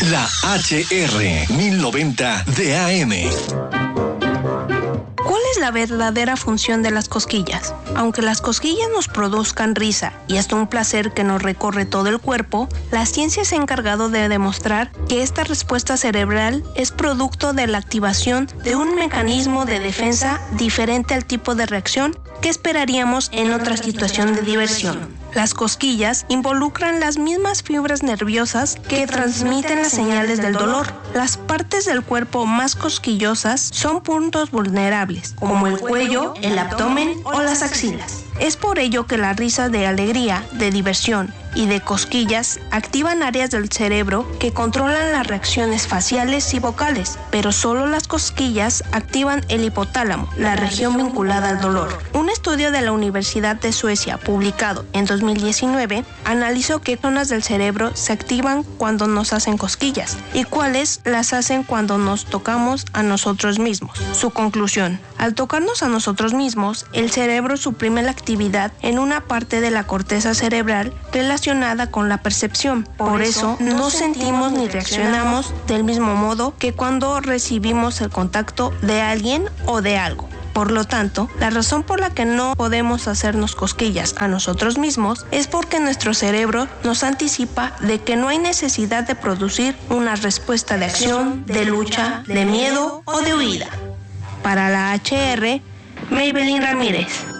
La HR 1090 de AM. ¿Cuál es la verdadera función de las cosquillas? Aunque las cosquillas nos produzcan risa y hasta un placer que nos recorre todo el cuerpo, la ciencia se ha encargado de demostrar que esta respuesta cerebral es producto de la activación de un mecanismo de defensa diferente al tipo de reacción que esperaríamos en otra situación de diversión. Las cosquillas involucran las mismas fibras nerviosas que transmiten las señales del dolor. Las partes del cuerpo más cosquillosas son puntos vulnerables, como el cuello, el abdomen o las axilas. Es por ello que la risa de alegría, de diversión y de cosquillas activan áreas del cerebro que controlan las reacciones faciales y vocales, pero solo las cosquillas activan el hipotálamo, la región vinculada al dolor. Un estudio de la Universidad de Suecia, publicado en 2019, analizó qué zonas del cerebro se activan cuando nos hacen cosquillas y cuáles las hacen cuando nos tocamos a nosotros mismos. Su conclusión: al tocarnos a nosotros mismos, el cerebro suprime la actividad en una parte de la corteza cerebral relacionada con la percepción. Por eso, no sentimos ni reaccionamos del mismo modo que cuando recibimos el contacto de alguien o de algo. Por lo tanto, la razón por la que no podemos hacernos cosquillas a nosotros mismos es porque nuestro cerebro nos anticipa de que no hay necesidad de producir una respuesta de acción, de lucha, de miedo o de huida. Para la HR, Maybelline Ramírez.